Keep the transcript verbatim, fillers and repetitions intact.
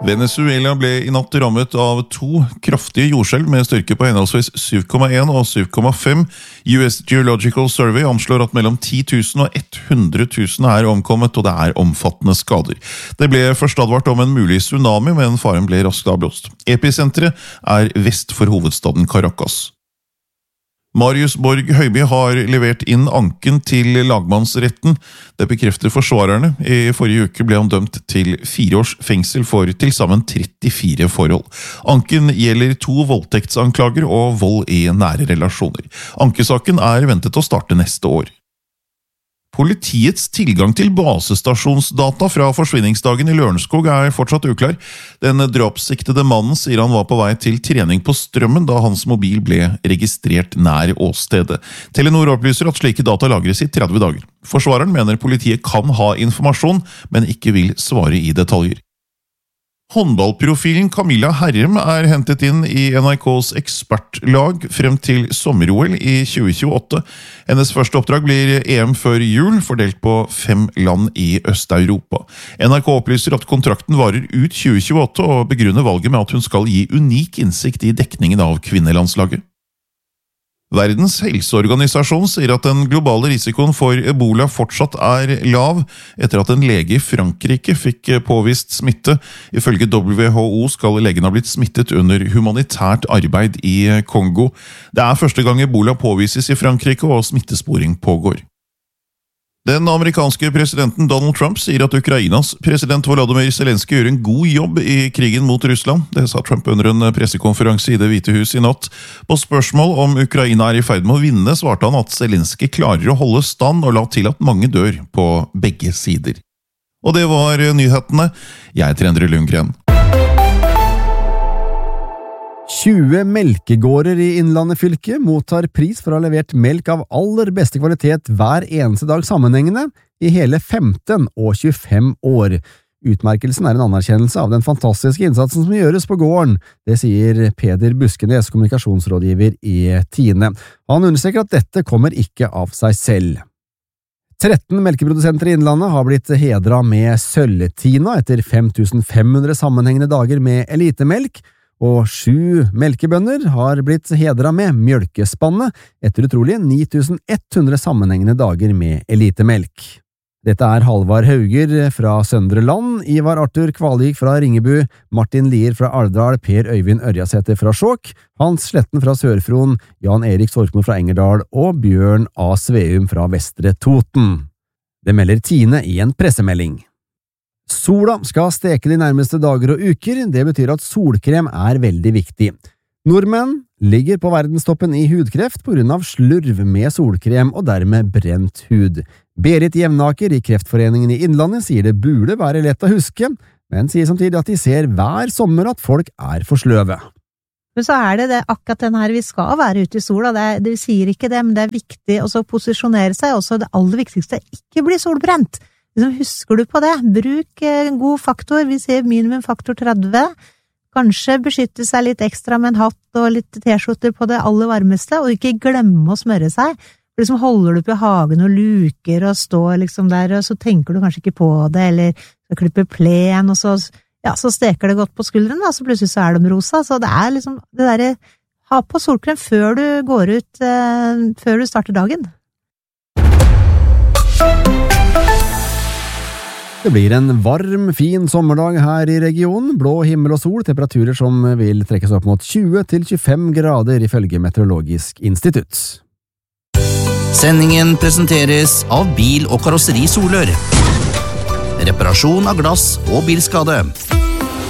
Venezuela ble i natt rammet av to kraftige jordskjelv med styrke på henholdsvis syv komma en og syv komma fem. U S Geological Survey anslår at mellom ti tusen og hundre tusen er omkommet, og det er omfattende skader. Det ble først advart om en mulig tsunami, men faren ble raskt avblåst. Episenteret er vest for hovedstaden Caracas. Marius Borg Høiby har levert inn anken til lagmannsretten. Det bekrefter forsvarerne. I forrige uke ble han dømt til fire års fengsel for til sammen trettifire forhold. Anken gjelder to voldtektsanklager og vold i nære relasjoner. Ankesaken er ventet å starte neste år. Politiets tilgang til basestasjonsdata fra forsvinningsdagen i Lørenskog er fortsatt uklar. Den drapssiktede mannen sier han var på vei til trening på Strømmen da hans mobil ble registrert nær åstedet. Telenor opplyser at slike data lagres i tretti dager. Forsvareren mener politiet kan ha informasjon, men ikke vil svare i detaljer. Håndballprofilen Camilla Herrem er hentet inn i N R K's ekspertlag frem til sommer-O L i tjue tjueåtte. Hennes første oppdrag blir E M før jul, fordelt på fem land i Øst-Europa. N R K opplyser at kontrakten varer ut tjue tjueåtte og begrunner valget med at hun skal gi unik innsikt i dekningen av kvinnelandslaget. Verdens helseorganisasjon sier at den globale risikoen for Ebola fortsatt er lav, etter at en lege i Frankrike fikk påvist smitte. Ifølge W H O skal legen ha blitt smittet under humanitært arbeid i Kongo. Det er første gang Ebola påvises i Frankrike, og smittesporing pågår. Den amerikanske presidenten Donald Trump sier at Ukrainas president Volodymyr Zelenskyj gjør en god jobb i krigen mot Russland. Det sa Trump under en pressekonferanse i Det hvite hus i natt. På spørsmål om Ukraina er i ferd med å vinne, svarte han at Zelenskyj klarer å holde stand og la til at mange dør på begge sider. Og det var nyhetene. Jeg heter Endre Lundgren. tjue melkegårder i Innlandet fylke mottar pris for å ha levert melk av aller beste kvalitet hver eneste dag sammenhengende i hele femten og tjuefem år. Utmerkelsen er en anerkjennelse av den fantastiske innsatsen som gjøres på gården. Det sier Peder Buskenes, kommunikasjonsrådgiver i Tine. Han understreker at dette kommer ikke av seg selv. tretten melkeprodusenter i Innlandet har blitt hedret med Sølvtina etter fem tusen fem hundre sammenhengende dager med elitemelk, og sju melkebønder har blitt hedret med mjølkespannet etter utrolig ni tusen ett hundre sammenhengende dager med elitemelk. Dette er Halvard Hauger fra Søndre Land, Ivar Arthur Kvalvik fra Ringebu, Martin Lier fra Alvdal, Per Øyvind Ørjasæter fra Skjåk, Hans Sletten fra Sørfron, Jan Erik Sorkmo fra Engerdal og Bjørn A. Sveum fra Vestre Toten. Det melder Tine i en pressemelding. Sola skal steke de nærmeste dager og uker, det betyr at solkrem er veldig viktig. Nordmenn ligger på verdenstoppen i hudkreft på grunn av slurv med solkrem og dermed brent hud. Berit Jevnaker i Kreftforeningen i Innlandet sier det burde være lett å huske, men sier samtidig at de ser hver sommer at folk er for sløve. Men så er det, det akkurat den her, vi skal være ute i sola, det, er, det sier ikke det, men det er viktig å posisjonere seg, også det aller viktigste, ikke bli solbrent. Liksom, husker du på det? Bruk en god faktor, vi sier minimum faktor tretti, kanskje beskytte seg litt ekstra med en hatt og litt t-skjorter på det aller varmeste, og ikke glemme å smøre seg. For liksom holder du på i hagen og luker og står liksom der, og så tenker du kanskje ikke på det, eller så klipper plen, og så, ja, så steker det godt på skulderen, da, så plutselig så er de rosa, så det er liksom det der, ha på solkrem før du går ut, eh, før du starter dagen. Det blir en varm, fin sommerdag her i regionen, blå himmel og sol, temperaturer som vil trekkes opp mot tjue til tjuefem grader ifølge Meteorologisk institutt. Sendingen presenteres av Bil- og Karosseri Solør. Reparasjon av glass og bilskade.